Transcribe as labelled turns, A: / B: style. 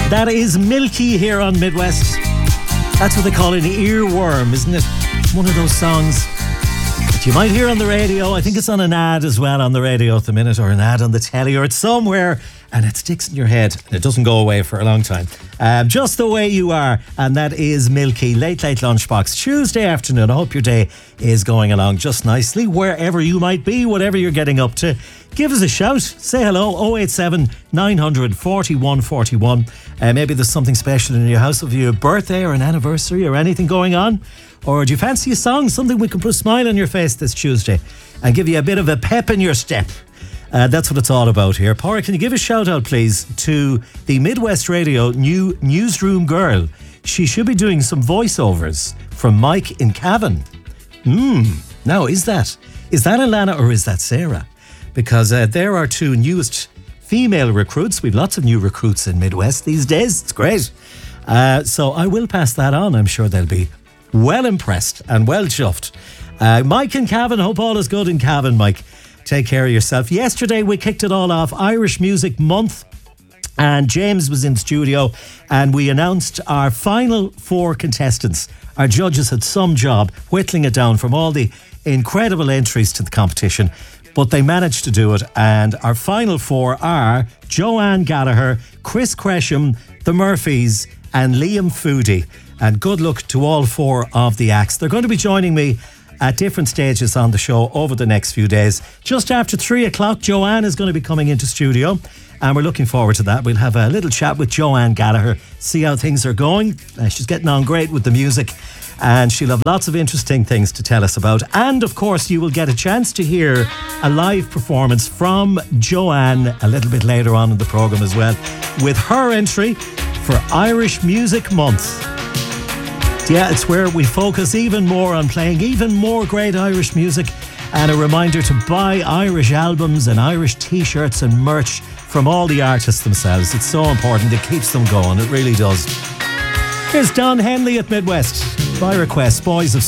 A: That is Milky here on Midwest. That's what they call an earworm, isn't it? One of those songs that you might hear on the radio. I think it's on an ad as well on the radio at the minute, or an ad on the telly, or it's somewhere, and it sticks in your head and it doesn't go away for a long time. Just the way you are, and that is Milky. Late Lunchbox, Tuesday afternoon. I hope your day is going along just nicely, wherever you might be, whatever you're getting up to. Give us a shout, say hello, 087 900 4141. Maybe there's something special in your house. Have you a birthday or an anniversary or anything going on? Or do you fancy a song, something we can put a smile on your face this Tuesday and give you a bit of a pep in your step? That's what it's all about here. Pádraig, can you give a shout out, please, to the Midwest Radio new newsroom girl? She should be doing some voiceovers from Mike in Cavan. Now, is that Alana or is that Sarah? Because there are two newest female recruits. We've lots of new recruits in Midwest these days. It's great. So I will pass that on. I'm sure they'll be well impressed and well chuffed. Mike in Cavan, hope all is good in Cavan, Mike. Take care of yourself. Yesterday we kicked it all off, Irish Music Month, and James was in studio and we announced our final 4 contestants. Our judges had some job whittling it down from all the incredible entries to the competition, but they managed to do it, and our final 4 are Joanne Gallagher, Chris Cresham, the Murphys and Liam Foodie. And good luck to all 4 of the acts. They're going to be joining me at different stages on the show over the next few days. Just after 3 o'clock, Joanne is going to be coming into studio, and we're looking forward to that. We'll have a little chat with Joanne Gallagher, see how things are going. She's getting on great with the music, and she'll have lots of interesting things to tell us about. And of course, you will get a chance to hear a live performance from Joanne a little bit later on in the programme as well, with her entry for Irish Music Month. Yeah, it's where we focus even more on playing even more great Irish music, and a reminder to buy Irish albums and Irish t-shirts and merch from all the artists themselves. It's so important. It keeps them going. It really does. Here's Don Henley at Midwest. By request, Boys of